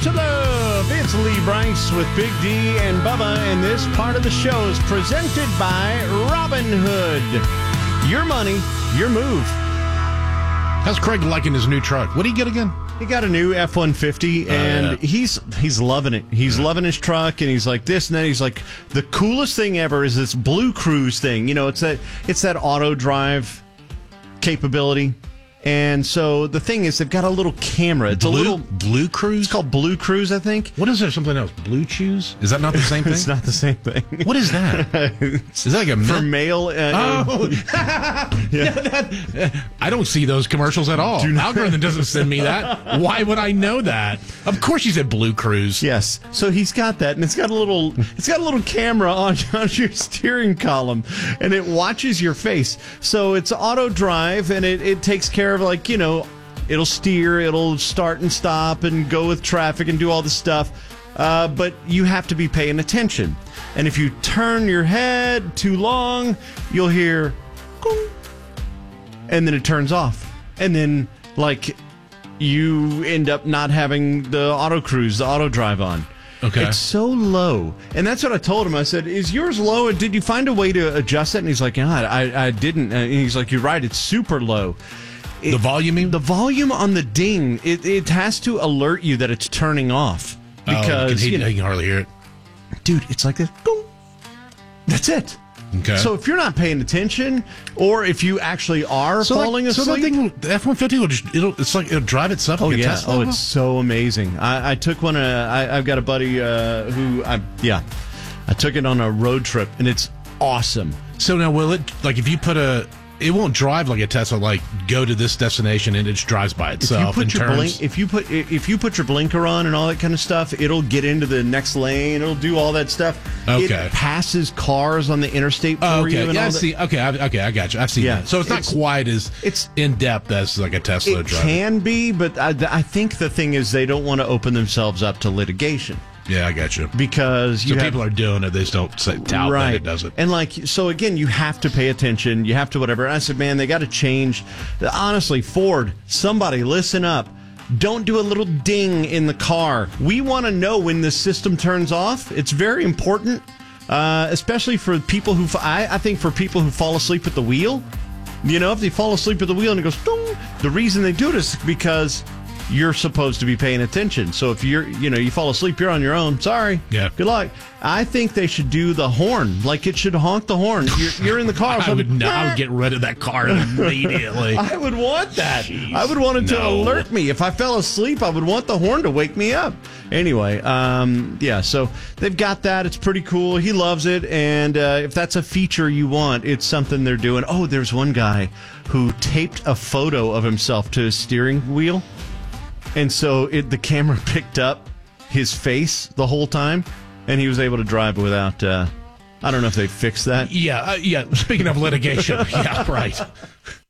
to Love. It's Lee Bryce with Big D and Bubba, and this part of the show is presented by Robinhood. Your money, your move. How's Craig liking his new truck? What did he get again? He got a new F-150, and he's loving it. He's loving his truck, and he's like this and that. He's like, the coolest thing ever is this Blue Cruise thing. You know, it's that auto drive capability. And so the thing is, they've got a little camera. It's Blue Cruise? It's called Blue Cruise, I think. What is there? Something else? Blue Chews? Is that not the same thing? It's not the same thing. What is that? Is that like a for mail? I don't see those commercials at all. Algorithm doesn't send me that. Why would I know that? Of course, you said Blue Cruise. Yes. So he's got that, and it's got a little camera on your steering column, and it watches your face. So it's auto drive, and it takes care of, like, you know, it'll steer, it'll start and stop and go with traffic and do all this stuff. But you have to be paying attention. And if you turn your head too long, you'll hear, gong, and then it turns off. And then, like, you end up not having the auto drive on. Okay. It's so low. And that's what I told him. I said, is yours low? Did you find a way to adjust it? And he's like, yeah, I didn't. And he's like, you're right, it's super low. The volume? The volume on the ding, it has to alert you that it's turning off. Because he can hardly hear it. Dude, it's like this. Boom. That's it. Okay. So if you're not paying attention, or if you actually are falling asleep, so the F-150 it'll drive itself. Oh like yeah. Tesla? It's so amazing. I took one. I've got a buddy I took it on a road trip, and it's awesome. So now, will it, like, if you put it won't drive like a Tesla, like go to this destination and it just drives by itself and turns? If you put your blinker on and all that kind of stuff, it'll get into the next lane. It'll do all that stuff. Okay. It passes cars on the interstate for you. Yeah, I see. Okay, I got you. I've seen that. So it's not quite as in depth as like a Tesla driver. It can be, but I think the thing is they don't want to open themselves up to litigation. Yeah, I got you. Because people are doing it, they just don't tout that it doesn't. And so again, you have to pay attention. You have to whatever. And I said, man, they got to change. Honestly, Ford, somebody listen up. Don't do a little ding in the car. We want to know when the system turns off. It's very important, especially for people who, I think for people who fall asleep at the wheel. You know, if they fall asleep at the wheel and it goes, dong, the reason they do it is because you're supposed to be paying attention. So if you fall asleep, you're on your own. Sorry. Yeah. Good luck. I think they should do the horn. Like, it should honk the horn. You're in the car. I would get rid of that car immediately. I would want that. Jeez, I would want it to alert me. If I fell asleep, I would want the horn to wake me up. Anyway, so they've got that. It's pretty cool. He loves it. And if that's a feature you want, it's something they're doing. Oh, there's one guy who taped a photo of himself to his steering wheel. And so the camera picked up his face the whole time, and he was able to drive without, I don't know if they fixed that. Yeah. Speaking of litigation, yeah, right.